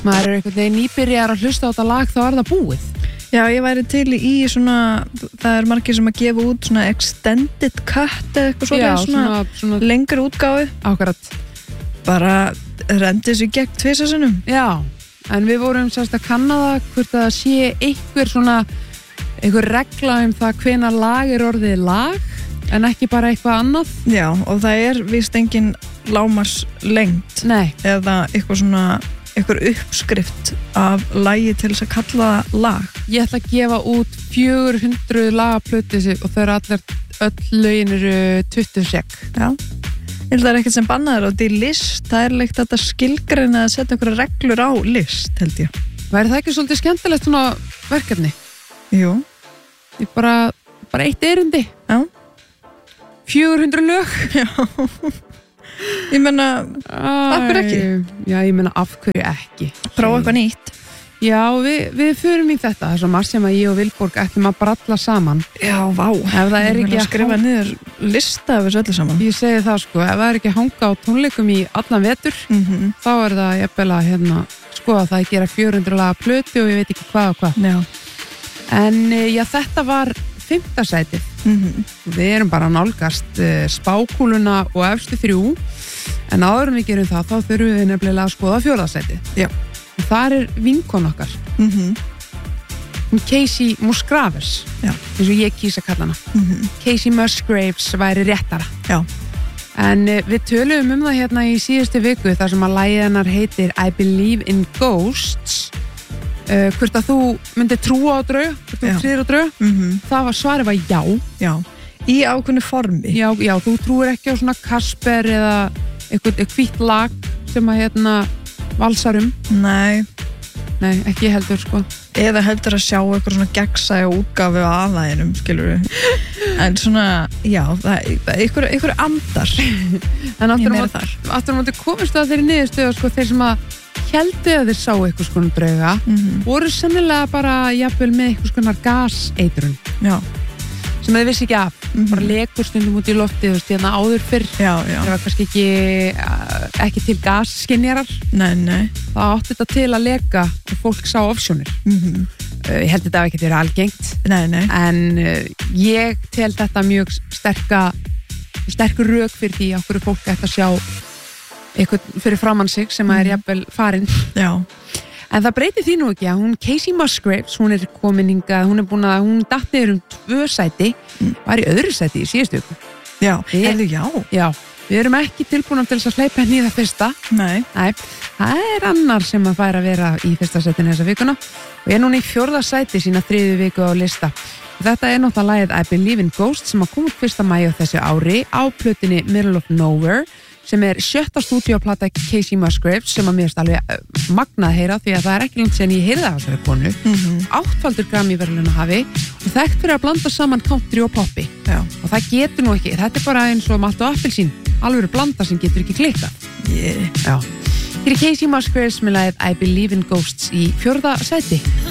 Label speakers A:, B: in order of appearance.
A: maður einhvern veginn nýbyrjar að hlusta á þetta lag þá það búið.
B: Já, ég væri til í svona, það margir sem að gefa út svona extended cut eða eitthvað svona lengri útgáfu.
A: Akkurat.
B: Bara rendi þessu gegn 2 sinnum.
A: Já, en við vorum sérst að kanna það hvort það sé einhver regla það hvenær lag orðið lag en ekki bara eitthvað annað.
B: Já, og það víst engin lámars lengt.
A: Nei.
B: Eða eitthvað uppskrift af lagi til þess að kalla það lag.
A: Ég ætla að gefa út 400 lagaplötu og þau öll lögin eru 20 sek.
B: Já. Ég held að það ekkert sem bannaður og því list, það leikt þetta skilgreina að setja einhverja reglur á list, held ég.
A: Væri það ekki svolítið skemmtilegt svona verkefni?
B: Jú.
A: Ég bara eitt erindi.
B: Já.
A: 400 lög.
B: Já. Ég meina, af hverju ekki?
A: Já, ég meina, af hverju ekki?
B: Prófa eitthvað nýtt.
A: Já, við förum í þetta. Það er svo margt sem að ég og Vilborg ætlum að bralla saman.
B: Já, vá.
A: Ef það ekki
B: að skrifa niður lista af þessu öllu saman.
A: Ég segi það sko, ef það ekki að hanga á tónleikum í allan vetur, þá það jafnvel að skoða það að gera 400 laga plötu og ég veit ekki hvað og hvað.
B: Já.
A: En já, þetta var 5. sætið. Við erum bara að nálgast spákúluna og efstu 3, en áður en við gerum það, þá þurfum við nefnilega að skoða 4. sætið.
B: Já.
A: Það vinkon okkar. Casey Musgraves.
B: Já.
A: Eins og ég kýsa að kalla hana. Casey Musgraves væri réttara.
B: Já.
A: En við töluðum það hérna í síðustu viku þar sem að lagið hennar heitir I Believe in Ghosts. Hvort að þú myndir trúa á draug, hvort þú trýðir á draug, svarið var já.
B: Já, í ákveðnu formi.
A: Já, þú trúir ekki á svona Kasper eða eitthvað hvítt lag sem að valsar
B: Nei,
A: ekki heldur sko.
B: Eða heldur að sjá eitthvað svona gegnsæja útgáfu á aðlæginum, skilur við. En svona, já, það einhverju andar.
A: En aftur á móti komist það þeirri niðurstöðu sko, þeir sem að héldu að þeir sá eitthvað svona drauga voru sennilega bara jafnvel með eitthvað svona gaseitrun.
B: Já.
A: Sem þeir vissi ekki af. Bara lekur stundum út í loftið og áður fyrr.
B: Já.
A: Það var kannski ekki til gasskinjarar.
B: Nei.
A: Það átti þetta til að leka og fólk sá ofsjónir. Ég held þetta ekki verið algengt.
B: Nei.
A: En ég tel þetta mjög sterkur rök fyrir því að hverju fólk ætti að sjá eitthvað fyrir framann sig sem að jafnvel farinn.
B: Já.
A: En það breytir því nú ekki að Casey Musgraves, hún komin hingað, hún datt niður 2 sæti, var í öðru sæti í síðustu viku.
B: Já,
A: Já, við erum ekki tilbúin til þess að hleypa henni í það fyrsta.
B: Nei,
A: það annar sem að færa að vera í fyrsta sætinu þessa vikuna og núna í 4. sæti sína 3. viku á lista. Þetta náttúrulega lagið I Believe in Ghosts sem kom út 1. maí á þessu ári á plötunni Middle of Nowhere sem 7. stúdíóplata Casey Musgraves sem að mér alveg magnað heyra því að það ekki langt síðan ég heyrði af þessari konu. 8-faldur Grammy-verðlaunahafi og þekkt fyrir að blanda saman country og poppi.
B: Já.
A: Og það getur nú ekki, þetta bara eins og malt og appelsín, alveg blanda sem getur ekki klikkað.
B: Yeah.
A: Já. Hér Casey Musgraves með lagið I Believe in Ghosts í 4. sæti.